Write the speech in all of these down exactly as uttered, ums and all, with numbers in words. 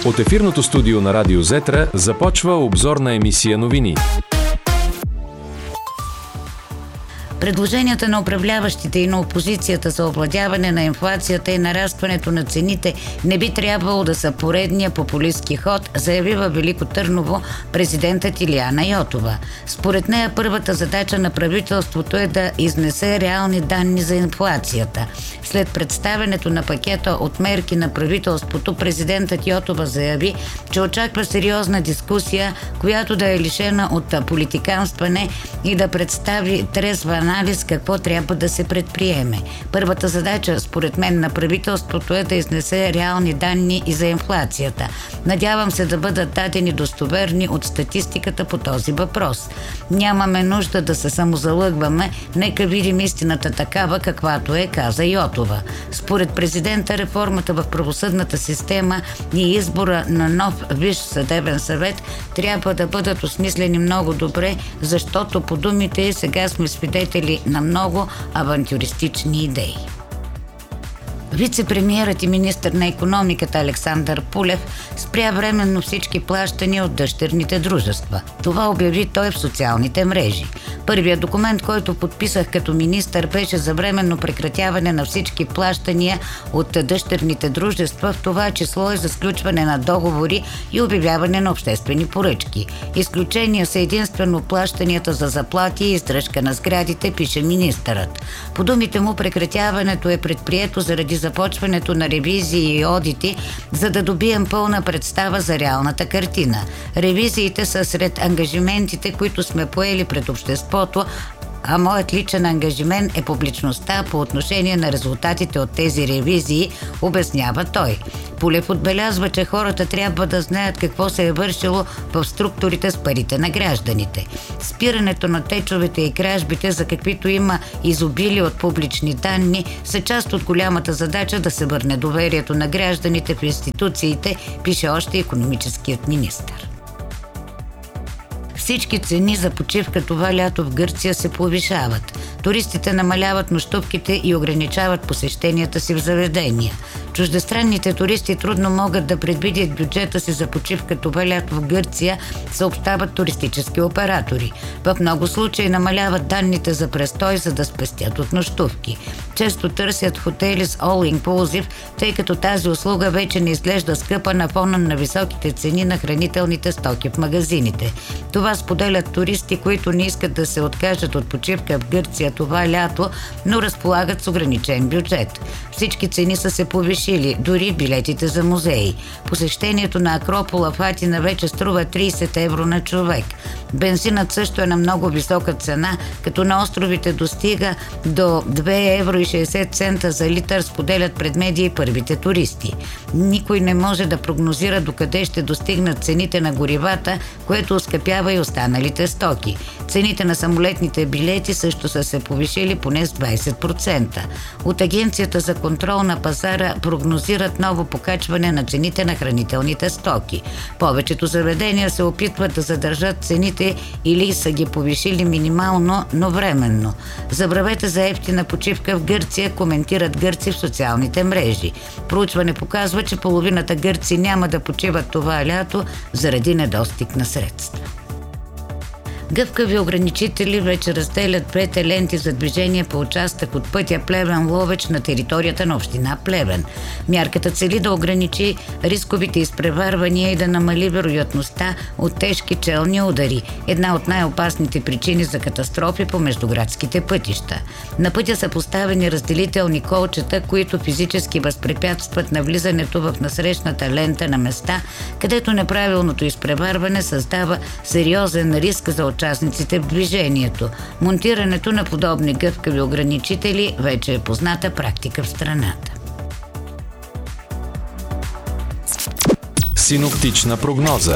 От ефирното студио на Радио Зетра започва обзорна емисия новини. Предложенията на управляващите и на опозицията за овладяване на инфлацията и нарастването на цените не би трябвало да са поредния популистки ход, заяви във Велико Търново президентът Илияна Йотова. Според нея първата задача на правителството е да изнесе реални данни за инфлацията. След представянето на пакета от мерки на правителството, президентът Йотова заяви, че очаква сериозна дискусия, която да е лишена от политиканстване и да представи трезва анализ какво трябва да се предприеме. Първата задача, според мен, на правителството е да изнесе реални данни и за инфлацията. Надявам се да бъдат дадени достоверни от статистиката по този въпрос. Нямаме нужда да се самозалъгваме, нека видим истината такава, каквато е, каза Йотова. Според президента, реформата в правосъдната система и избора на нов Висш съдебен съвет трябва да бъдат осмислени много добре, защото по думите ѝ сега сме свидетели на много авантюристични идеи. Вице-премиерът и министър на икономиката Александър Пулев спря временно всички плащания от дъщерните дружества. Това обяви той в социалните мрежи. Първият документ, който подписах като министър, беше за временно прекратяване на всички плащания от дъщерните дружества, в това число и за сключване на договори и обявяване на обществени поръчки. Изключения са единствено плащанията за заплати и издръжка на сградите, пише министърът. По думите му, прекратяването е предприето заради започването на ревизии и одити, за да добием пълна представа за реалната картина. Ревизиите са сред ангажиментите, които сме поели пред обществото, а моят личен ангажимент е публичността по отношение на резултатите от тези ревизии, обяснява той. Пулев отбелязва, че хората трябва да знаят какво се е вършило в структурите с парите на гражданите. Спирането на течовете и кражбите, за каквито има изобилие от публични данни, са част от голямата задача да се върне доверието на гражданите в институциите, пише още икономическият министър. Всички цени за почивка това лято в Гърция се повишават. Туристите намаляват нощувките и ограничават посещенията си в заведения. Чуждестранните туристи трудно могат да предвидят бюджета си за почивка това лято в Гърция, съобщават туристически оператори. В много случаи намаляват данните за престой, за да спестят от нощувки. Често търсят хотели с all inclusive, тъй като тази услуга вече не изглежда скъпа на фона на високите цени на хранителните стоки в магазините. Това споделят туристи, които не искат да се откажат от почивка в Гърция това лято, но разполагат с ограничен бюджет. Всички цени са се повишили, дори билетите за музеи. Посещението на Акропола в Атина вече струва трийсет евро на човек. Бензинът също е на много висока цена, като на островите достига до две евро и шейсет цента за литър, споделят пред медии първите туристи. Никой не може да прогнозира докъде ще достигнат цените на горивата, което оскъпява и останалите стоки. Цените на самолетните билети също са се повишили поне с двайсет процента. От Агенцията за контрол на пазара прогнозират ново покачване на цените на хранителните стоки. Повечето заведения се опитват да задържат цените или са ги повишили минимално, но временно. Забравете за евтина почивка в Гърция, коментират гърци в социалните мрежи. Проучване показва, че половината гърци няма да почиват това лято заради недостиг на средства. Гъвкави ограничители вече разделят двете ленти за движение по участък от пътя Плевен-Ловеч на територията на община Плевен. Мярката цели да ограничи рисковите изпреварвания и да намали вероятността от тежки челни удари, една от най-опасните причини за катастрофи по междуградските пътища. На пътя са поставени разделителни колчета, които физически възпрепятстват навлизането в насрещната лента на места, където неправилното изпреварване създава сериозен риск за участниците в движението. Монтирането на подобни гъвкави ограничители вече е позната практика в страната. Синоптична прогноза.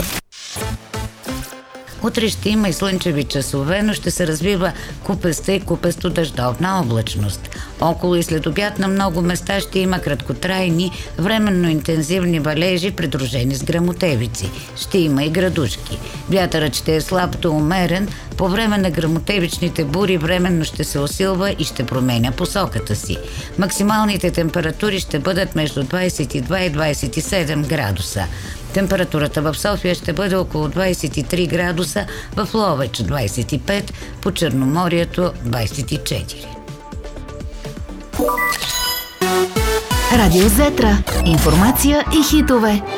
Утре ще има и слънчеви часове, но ще се развива купеста и купесто дъждовна облачност. Около и след обяд на много места ще има краткотрайни, временно интензивни валежи, придружени с гръмотевици. Ще има и градушки. Вятърът ще е слаб до умерен, По време на гръмотевичните бури временно ще се усилва и ще променя посоката си. Максималните температури ще бъдат между двадесет и два и двадесет и седем градуса. Температурата в София ще бъде около двадесет и три градуса, в Ловеч двадесет и пет, по Черноморието двадесет и четири. Радио Зетра. Информация и хитове.